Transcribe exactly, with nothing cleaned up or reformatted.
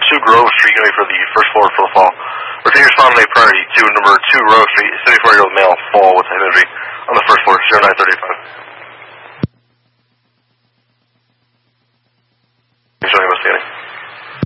two Grove Street, going to be for the first floor for the fall. Or take responding a priority to number two Grove Street, seventy-four-year-old male, fall with head injury on the first floor, zero nine thirty-five.